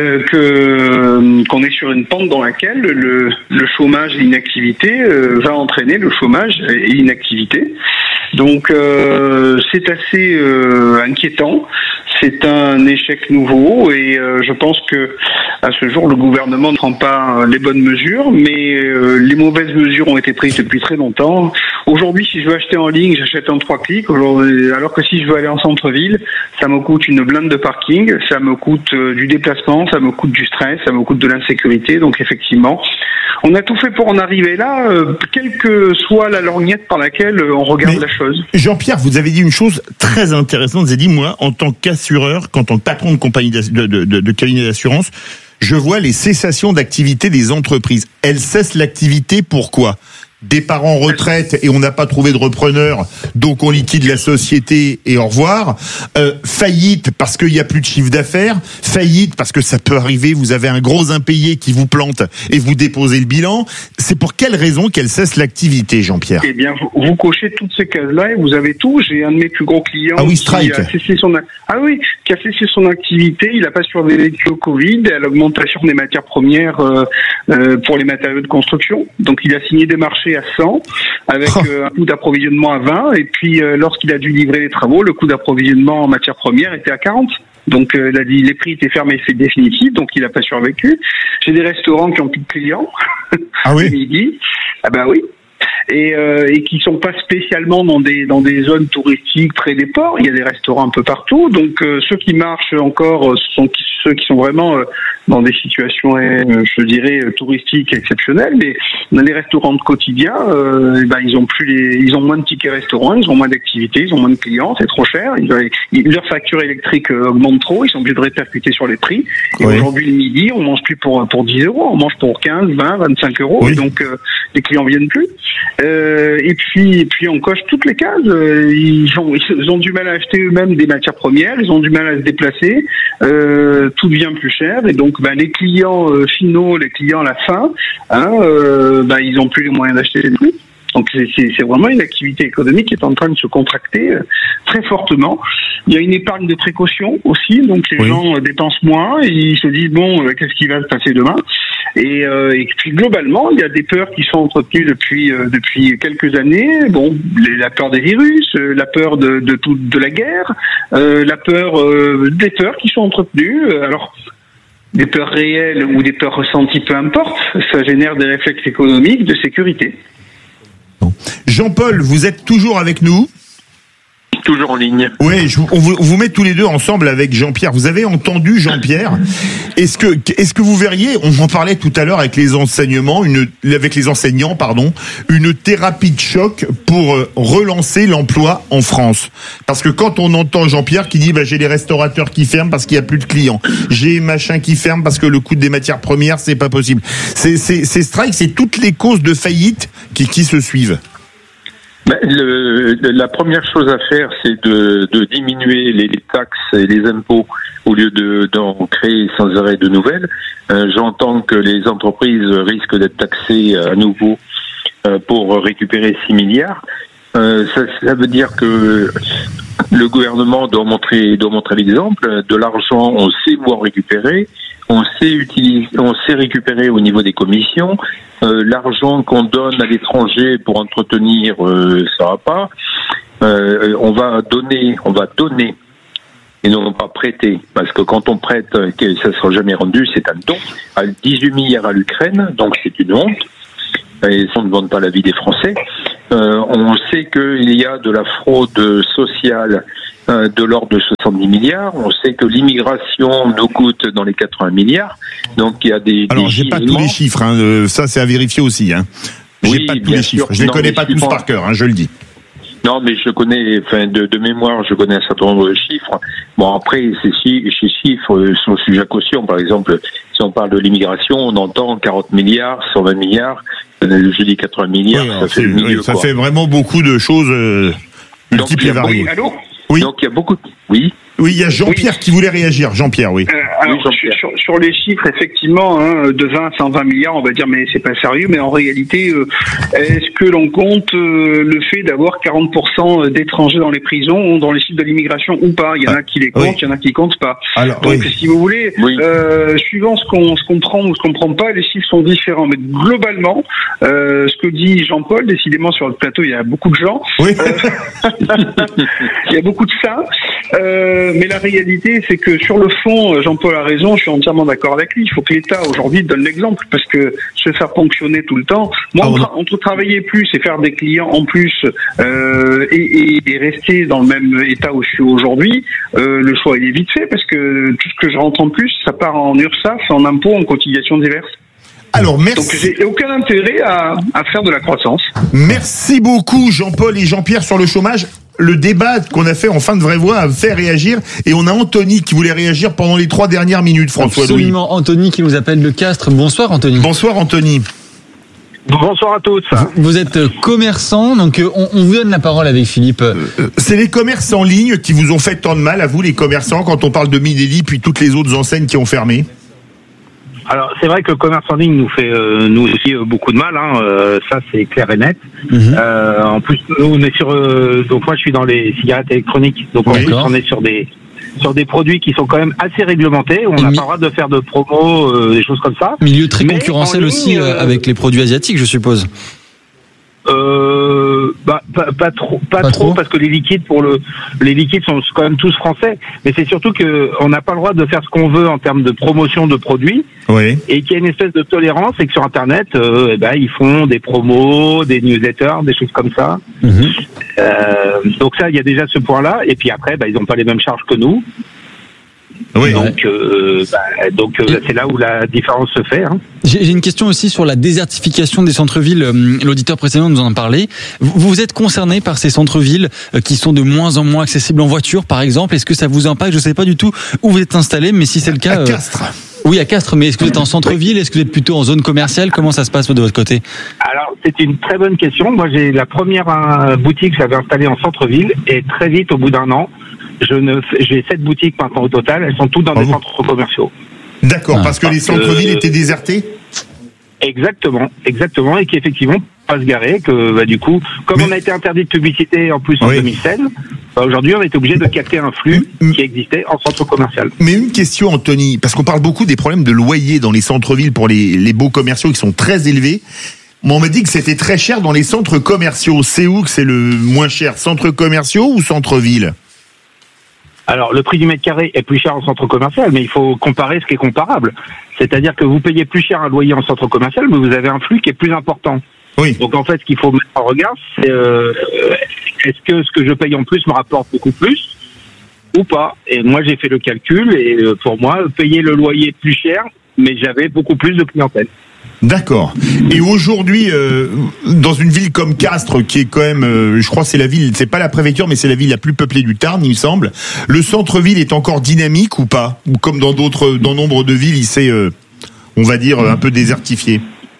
qu'on est sur une pente dans laquelle le chômage et l'inactivité va entraîner le chômage et l'inactivité. Donc c'est assez inquiétant. C'est un échec nouveau et je pense que à ce jour le gouvernement ne prend pas les bonnes mesures, mais les mauvaises mesures ont été prises depuis très longtemps. Aujourd'hui, si je veux acheter en ligne, j'achète en 3 clics. Alors que si je veux aller en centre-ville, ça me coûte une blinde de parking, ça me coûte du déplacement, ça me coûte du stress, ça me coûte de l'insécurité. Donc effectivement, on a tout fait pour en arriver là, quelle que soit la lorgnette par laquelle on regarde la chose. Jean-Pierre, vous avez dit une chose très intéressante. Vous avez dit, moi, en tant qu'assureur, en tant que patron de compagnie de cabinet d'assurance, je vois les cessations d'activité des entreprises. Elles cessent l'activité, pourquoi ? Départ en retraite et on n'a pas trouvé de repreneur, donc on liquide la société et au revoir. Faillite parce qu'il n'y a plus de chiffre d'affaires. Faillite parce que ça peut arriver, vous avez un gros impayé qui vous plante et vous déposez le bilan. C'est pour quelle raison qu'elle cesse l'activité, Jean-Pierre ? Eh bien, vous cochez toutes ces cases-là et vous avez tout. J'ai un de mes plus gros clients qui a cessé son activité. Il n'a pas survécu au Covid, à l'augmentation des matières premières pour les matériaux de construction. Donc, il a signé des marchés à 100 avec un coût d'approvisionnement à 20 et puis lorsqu'il a dû livrer les travaux, le coût d'approvisionnement en matières premières était à 40. Donc il a dit les prix étaient fermés, c'est définitif, donc il n'a pas survécu. J'ai des restaurants qui ont plus de clients. Ah oui. Midi. Ah ben oui. Et qui sont pas spécialement dans des zones touristiques près des ports. Il y a des restaurants un peu partout. Donc ceux qui marchent encore sont ceux qui sont vraiment dans des situations, je dirais, touristiques exceptionnelles. Mais dans les restaurants de quotidien, ils ont moins de tickets restaurants, ils ont moins d'activités, ils ont moins de clients, c'est trop cher. Leur facture électrique augmente trop, ils sont obligés de répercuter sur les prix. Et aujourd'hui, le midi, on mange plus pour 10 euros, on mange pour 15, 20, 25 euros. Oui. Et donc les clients viennent plus. Et puis on coche toutes les cases. Ils ont du mal à acheter eux-mêmes des matières premières, ils ont du mal à se déplacer. Tout devient plus cher et donc les clients finaux, les clients à la fin, ils n'ont plus les moyens d'acheter les trucs. Donc c'est vraiment une activité économique qui est en train de se contracter très fortement. Il y a une épargne de précaution aussi, donc les gens dépensent moins et ils se disent qu'est-ce qui va se passer demain ? Et puis globalement, il y a des peurs qui sont entretenues depuis quelques années. La peur des virus, la peur de la guerre, la peur des peurs qui sont entretenues. Alors des peurs réelles ou des peurs ressenties, peu importe, ça génère des réflexes économiques de sécurité. Jean-Paul, vous êtes toujours avec nous ? Toujours en ligne. Oui, on vous met tous les deux ensemble avec Jean-Pierre. Vous avez entendu Jean-Pierre ? Est-ce que vous verriez, on en parlait tout à l'heure avec les enseignants, une thérapie de choc pour relancer l'emploi en France. Parce que quand on entend Jean-Pierre qui dit j'ai les restaurateurs qui ferment parce qu'il y a plus de clients, j'ai machin qui ferme parce que le coût des matières premières c'est pas possible. Ces strikes, c'est toutes les causes de faillite qui se suivent. La première chose à faire, c'est de diminuer les taxes et les impôts au lieu d'en créer sans arrêt de nouvelles. J'entends que les entreprises risquent d'être taxées à nouveau pour récupérer 6 milliards. Ça veut dire que le gouvernement doit montrer l'exemple. De l'argent, on sait où en récupérer, on sait récupérer au niveau des commissions. L'argent qu'on donne à l'étranger pour entretenir, ça va pas. On va donner et non pas prêter, parce que quand on prête, ça ne sera jamais rendu, c'est un don. 18 milliards à l'Ukraine, donc c'est une honte. Et ça ne demande pas l'avis des Français. On sait qu'il y a de la fraude sociale de l'ordre de 70 milliards. On sait que l'immigration nous coûte dans les 80 milliards. Donc il y a des... Alors j'ai pas tous les chiffres, ça c'est à vérifier aussi. J'ai pas tous les chiffres. Je les connais pas tous par cœur, je le dis. Non, mais je connais, de mémoire, je connais un certain nombre de chiffres. Bon, après, ces chiffres sont sujets à caution. Par exemple, si on parle de l'immigration, on entend 40 milliards, 120 milliards. Je dis 80 milliards, ça fait le milieu. Ça fait vraiment beaucoup de choses multiples et variées. Oui, allô ? Oui. Donc, il y a beaucoup de... Oui. Oui, il y a Jean-Pierre qui voulait réagir. Jean-Pierre, oui. Alors, sur les chiffres, effectivement, de 20 à 120 milliards, on va dire, mais c'est pas sérieux. Mais en réalité, est-ce que l'on compte le fait d'avoir 40% d'étrangers dans les prisons ou dans les sites de l'immigration ou pas? Il y en a qui les comptent, il y en a qui comptent pas. Alors, donc, si vous voulez, suivant ce qu'on prend ou ce qu'on prend pas, les chiffres sont différents. Mais globalement, ce que dit Jean-Paul, décidément sur le plateau, il y a beaucoup de gens. Oui. Il y a beaucoup de ça. Mais la réalité, c'est que sur le fond, Jean-Paul a raison, je suis entièrement d'accord avec lui. Il faut que l'État, aujourd'hui, donne l'exemple, parce que se faire ponctionner tout le temps, moi, entre travailler plus et faire des clients en plus, et rester dans le même état où je suis aujourd'hui, le choix, il est vite fait, parce que tout ce que je rentre en plus, ça part en URSSAF, en impôts, en cotisations diverses. Alors, merci. Donc, j'ai aucun intérêt à faire de la croissance. Merci beaucoup, Jean-Paul et Jean-Pierre, sur le chômage. Le débat qu'on a fait en fin de vraie voix a fait réagir, et on a Anthony qui voulait réagir pendant les 3 dernières minutes, François-Louis. Absolument, Anthony qui nous appelle de Castres. Bonsoir, Anthony. Bonsoir, Anthony. Bonsoir à tous. Vous êtes commerçant, donc on vous donne la parole avec Philippe. C'est les commerces en ligne qui vous ont fait tant de mal, à vous les commerçants, quand on parle de Mideli, puis toutes les autres enseignes qui ont fermé? Alors c'est vrai que le commerce en ligne nous fait nous aussi beaucoup de mal, ça c'est clair et net. En plus nous on est sur donc moi je suis dans les cigarettes électroniques, donc on est sur des produits qui sont quand même assez réglementés, on n'a pas le droit de faire de promo, des choses comme ça. Milieu très concurrentiel aussi avec les produits asiatiques, je suppose. Pas trop parce que les liquides sont quand même tous français, mais c'est surtout que on n'a pas le droit de faire ce qu'on veut en termes de promotion de produits, et qu'il y a une espèce de tolérance, et que sur internet ils font des promos, des newsletters, des choses comme ça. Donc ça, il y a déjà ce point là, et puis après ils n'ont pas les mêmes charges que nous. Oui. Donc c'est là où la différence se fait. J'ai une question aussi sur la désertification des centres-villes. L'auditeur précédent nous en a parlé. Vous êtes concerné par ces centres-villes qui sont de moins en moins accessibles en voiture, par exemple? Est-ce que ça vous impacte? Je ne sais pas du tout où vous êtes installé, mais si c'est le cas... À Castres. Oui, à Castres, mais est-ce que vous êtes en centre-ville? Est-ce que vous êtes plutôt en zone commerciale? Comment ça se passe de votre côté? Alors, c'est une très bonne question. Moi, j'ai la première boutique que j'avais installée en centre-ville, et très vite, au bout d'un an, j'ai 7 boutiques maintenant au total, elles sont toutes dans des centres commerciaux. D'accord, parce que les centres-villes étaient désertés? Exactement, et qu'effectivement, pas se garer, que du coup, comme on a été interdit de publicité en plus en 2016, aujourd'hui on est obligé de capter un flux qui existait en centre commercial. Mais une question, Anthony, parce qu'on parle beaucoup des problèmes de loyer dans les centres-villes pour les beaux commerciaux qui sont très élevés. Moi, on m'a dit que c'était très cher dans les centres commerciaux. C'est où que c'est le moins cher? Centres commerciaux ou centre-ville? Alors, le prix du mètre carré est plus cher en centre commercial, mais il faut comparer ce qui est comparable. C'est-à-dire que vous payez plus cher un loyer en centre commercial, mais vous avez un flux qui est plus important. Oui. Donc, en fait, ce qu'il faut mettre en regard, c'est est-ce que ce que je paye en plus me rapporte beaucoup plus ou pas? Et moi, j'ai fait le calcul, et pour moi, payer le loyer plus cher, mais j'avais beaucoup plus de clientèle. D'accord. Et aujourd'hui, dans une ville comme Castres, qui est quand même, je crois que c'est la ville, c'est pas la préfecture, mais c'est la ville la plus peuplée du Tarn, il me semble. Le centre-ville est encore dynamique ou pas? Ou comme dans nombre de villes, il s'est, on va dire, un peu désertifié?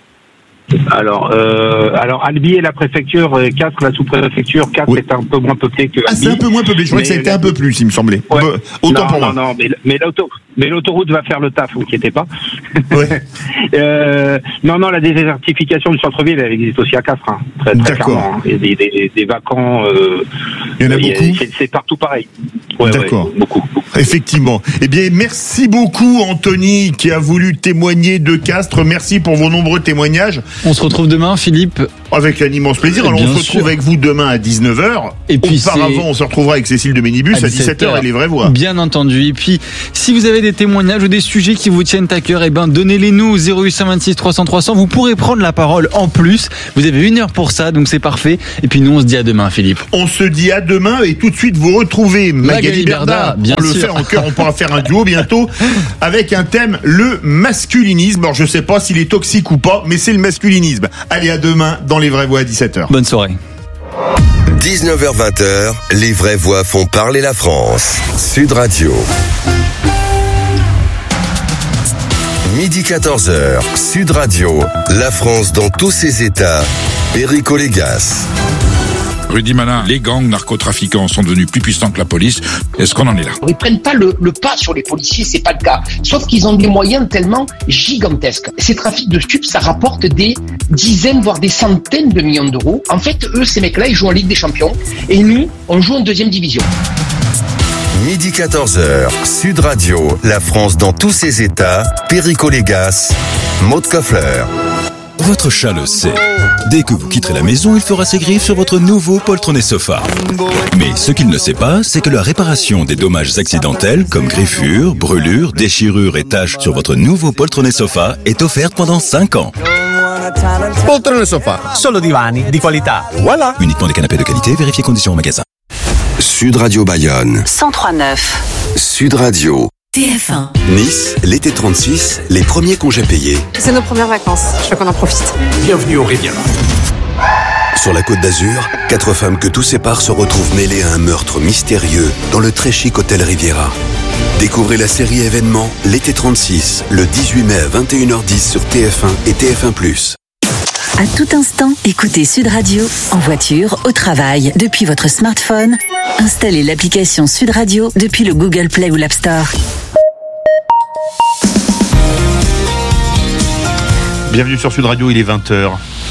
Alors Albi est la préfecture, Castres la sous-préfecture. Castres est un peu moins peuplé que Albi. Ah, c'est un peu moins peuplé. Je croyais que ça était un peu plus, il me semblait. Autant pour moi. Non, mais Mais l'autoroute va faire le taf, vous inquiétez pas. Ouais. Non, la désertification du centre-ville, elle existe aussi à Castres, hein, très clairement. Hein. Il y a des vacants. Il y en a beaucoup. C'est partout pareil. D'accord. Beaucoup. Effectivement. Eh bien, merci beaucoup, Anthony, qui a voulu témoigner de Castres. Merci pour vos nombreux témoignages. On se retrouve demain, Philippe. Avec un immense plaisir. Alors, on se retrouve avec vous demain à 19h. Et puis, auparavant, on se retrouvera avec Cécile de Ménibus à 17h et les vraies voix. Bien entendu. Et puis, si vous avez des témoignages ou des sujets qui vous tiennent à cœur, donnez-les nous au 0826 300 300. Vous pourrez prendre la parole en plus. Vous avez 1 heure pour ça, donc c'est parfait. Et puis, nous, on se dit à demain, Philippe. On se dit à demain et tout de suite, vous retrouvez Magali Berda. Bien sûr. Le fait en chœur, on pourra faire un duo bientôt avec un thème, le masculinisme. Alors, je sais pas s'il est toxique ou pas, mais c'est le masculinisme. Allez, à demain dans Les Vraies Voix à 17h. Bonne soirée. 19h-20h, Les Vraies Voix font parler la France. Sud Radio. Midi 14h, Sud Radio. La France dans tous ses états. Perico Légas. Rudy Malin, les gangs narcotrafiquants sont devenus plus puissants que la police. Est-ce qu'on en est là? Ils prennent pas le pas sur les policiers, c'est pas le cas. Sauf qu'ils ont des moyens tellement gigantesques. Ces trafics de stupes, ça rapporte des dizaines, voire des centaines de millions d'euros. En fait, eux, ces mecs-là, ils jouent en Ligue des Champions. Et nous, on joue en 2e division. Midi 14h, Sud Radio. La France dans tous ses états. Perico Légas. Maud Koffler. Votre chat le sait. Dès que vous quitterez la maison, il fera ses griffes sur votre nouveau poltronné sofa. Mais ce qu'il ne sait pas, c'est que la réparation des dommages accidentels, comme griffures, brûlures, déchirures et taches sur votre nouveau poltronné sofa, est offerte pendant 5 ans. Poltrone sofa, solo divani di qualità. Voilà. Uniquement des canapés de qualité, vérifiez conditions au magasin. Sud Radio Bayonne. 103.9. Sud Radio. TF1. Nice, l'été 36, les premiers congés payés. C'est nos premières vacances, je veux qu'on en profite. Bienvenue au Riviera. Sur la Côte d'Azur, 4 femmes que tout sépare se retrouvent mêlées à un meurtre mystérieux dans le très chic hôtel Riviera. Découvrez la série événement L'été 36, le 18 mai à 21h10 sur TF1 et TF1+. À tout instant, écoutez Sud Radio, en voiture, au travail, depuis votre smartphone. Installez l'application Sud Radio depuis le Google Play ou l'App Store. Bienvenue sur Sud Radio, il est 20h.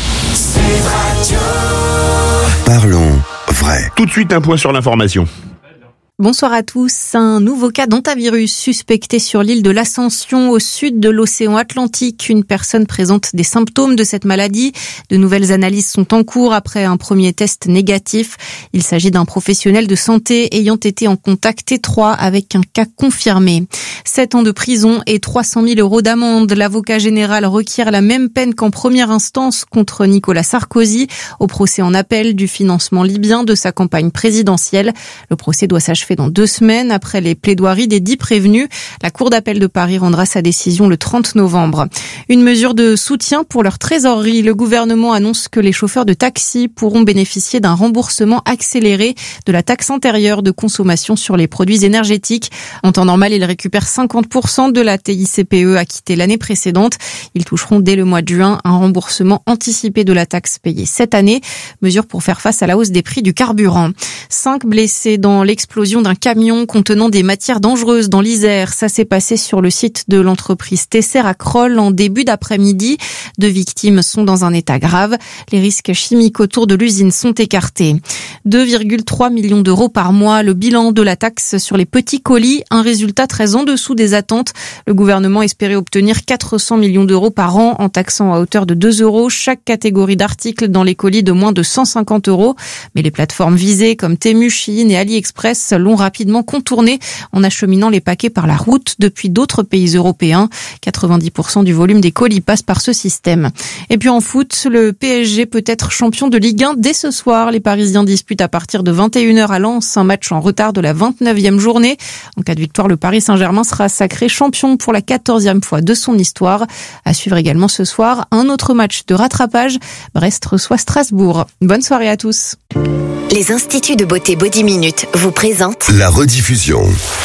Parlons vrai. Tout de suite, un point sur l'information. Bonsoir à tous. Un nouveau cas d'hantavirus suspecté sur l'île de l'Ascension au sud de l'océan Atlantique. Une personne présente des symptômes de cette maladie. De nouvelles analyses sont en cours après un premier test négatif. Il s'agit d'un professionnel de santé ayant été en contact étroit avec un cas confirmé. 7 ans de prison et 300 000 euros d'amende. L'avocat général requiert la même peine qu'en première instance contre Nicolas Sarkozy au procès en appel du financement libyen de sa campagne présidentielle. Le procès doit s'achever dans 2 semaines après les plaidoiries des 10 prévenus. La Cour d'appel de Paris rendra sa décision le 30 novembre. Une mesure de soutien pour leur trésorerie. Le gouvernement annonce que les chauffeurs de taxi pourront bénéficier d'un remboursement accéléré de la taxe intérieure de consommation sur les produits énergétiques. En temps normal, ils récupèrent 50% de la TICPE acquittée l'année précédente. Ils toucheront dès le mois de juin un remboursement anticipé de la taxe payée cette année. Mesure pour faire face à la hausse des prix du carburant. 5 blessés dans l'explosion d'un camion contenant des matières dangereuses dans l'Isère. Ça s'est passé sur le site de l'entreprise Tesser à Crolles en début d'après-midi. 2 victimes sont dans un état grave. Les risques chimiques autour de l'usine sont écartés. 2,3 millions d'euros par mois, le bilan de la taxe sur les petits colis, un résultat très en dessous des attentes. Le gouvernement espérait obtenir 400 millions d'euros par an en taxant à hauteur de 2 euros chaque catégorie d'articles dans les colis de moins de 150 euros. Mais les plateformes visées comme Temu, Shein et AliExpress l'ont rapidement contourné en acheminant les paquets par la route depuis d'autres pays européens. 90% du volume des colis passe par ce système. Et puis en foot, le PSG peut être champion de Ligue 1 dès ce soir. Les Parisiens disputent à partir de 21h à Lens un match en retard de la 29e journée. En cas de victoire, le Paris Saint-Germain sera sacré champion pour la 14e fois de son histoire. À suivre également ce soir, un autre match de rattrapage. Brest reçoit Strasbourg. Bonne soirée à tous. Les Instituts de beauté Body Minute vous présentent la rediffusion.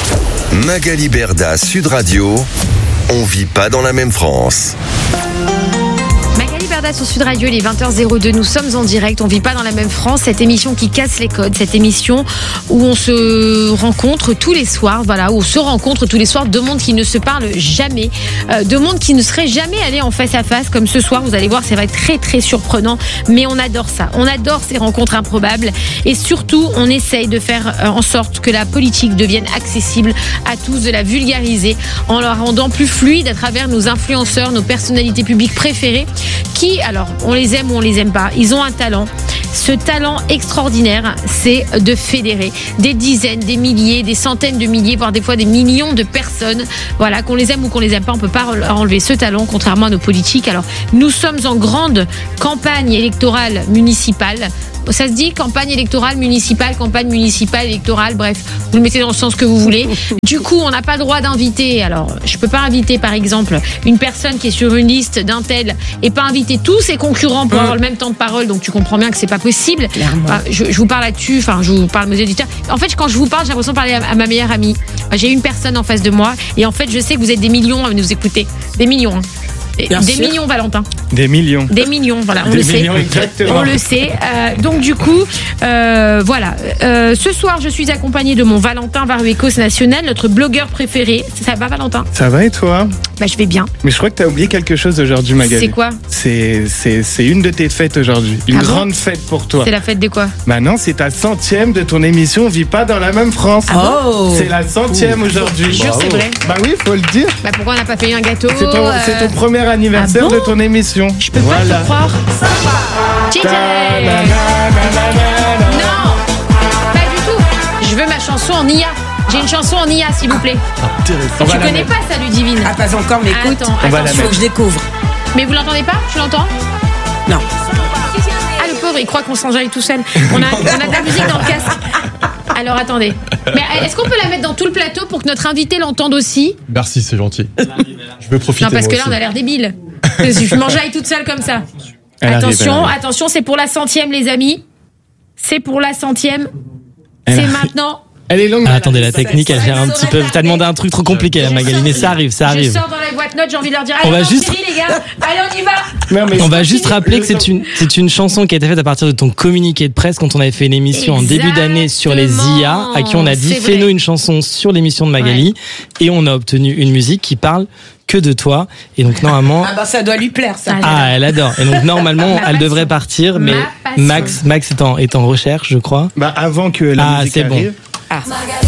Magali Berda, Sud Radio. On vit pas dans la même France. Magali Berda Moutarda sur Sud Radio, il est 20h02, nous sommes en direct, on vit pas dans la même France, cette émission qui casse les codes, cette émission où on se rencontre tous les soirs, voilà, où on se rencontre tous les soirs, deux mondes qui ne se parlent jamais, deux mondes qui ne seraient jamais allés en face à face comme ce soir, vous allez voir, ça va être très très surprenant, mais on adore ça, on adore ces rencontres improbables et surtout on essaye de faire en sorte que la politique devienne accessible à tous, de la vulgariser en la rendant plus fluide à travers nos influenceurs, nos personnalités publiques préférées qui, alors, on les aime ou on les aime pas, ils ont un talent. Ce talent extraordinaire, c'est de fédérer des dizaines, des milliers, des centaines de milliers, voire des fois des millions de personnes. Voilà, qu'on les aime ou qu'on les aime pas, on peut pas enlever ce talent, contrairement à nos politiques. Alors, nous sommes en grande campagne électorale municipale. Ça se dit campagne électorale municipale, électorale, bref, vous le mettez dans le sens que vous voulez. Du coup, on n'a pas le droit d'inviter. Alors, je peux pas inviter, par exemple, une personne qui est sur une liste d'un tel et pas inviter tous ses concurrents pour avoir le même temps de parole. Donc, tu comprends bien que c'est pas possible. Je vous parle là-dessus, enfin, je vous parle aux auditeurs. En fait, quand je vous parle, j'ai l'impression de parler à ma meilleure amie. J'ai une personne en face de moi et en fait, je sais que vous êtes des millions à nous écouter. Des millions, hein. Des millions, Valentin. Des millions, voilà, on des le sait. Exactement. On le sait. Donc du coup, voilà. Ce soir, je suis accompagnée de mon Valentin Varuecos national, notre blogueur préféré. Ça va, Valentin ? Ça va et toi ? Bah, je vais bien. Mais je crois que t'as oublié quelque chose aujourd'hui, Magali. C'est quoi ? C'est une de tes fêtes aujourd'hui. Une grande fête pour toi. C'est la fête de quoi ? Bah non, c'est ta 100e de ton émission. On vit pas dans la même France. C'est la 100e aujourd'hui. Je jure, c'est vrai. Bah oui, faut le dire. Bah pourquoi on n'a pas fait un gâteau ? C'est ton premier anniversaire de ton émission. Je peux pas te croire. DJ. Non, pas du tout. Je veux ma chanson en IA. J'ai une chanson en IA, s'il vous plaît. Tu connais pas ça, Ludivine ? Ah, pas encore, mais écoute, attends, faut que je découvre. Mais vous l'entendez pas ? Tu l'entends ? Non. Ah, le pauvre, il croit qu'on s'enjaille tout seul. On a de la musique dans le casque. Alors attendez. Mais est-ce qu'on peut la mettre dans tout le plateau pour que notre invité l'entende aussi ? Merci, c'est gentil. Je veux profiter. Non, parce que là, on a l'air débile. Je m'enjaille toute seule comme ça. Attention, c'est pour la 100e, les amis. C'est pour la 100e. C'est maintenant. Elle est longue. Attendez, la technique, elle gère un petit peu. T'as demandé un truc trop compliqué, la Magali, mais ça arrive. Je sors dans la boîte notes, j'ai envie de leur dire. On va allez, juste... Chérie, les gars, allez, on y va. On va juste rappeler que c'est une chanson qui a été faite à partir de ton communiqué de presse quand on avait fait une émission en début d'année sur les IA, à qui on a dit fais-nous une chanson sur l'émission de Magali, et on a obtenu une musique qui parle que de toi, et donc normalement ça doit lui plaire, ça. Elle adore, et donc normalement elle devrait partir, mais Max est en recherche, je crois. Avant que la musique arrive. Bon.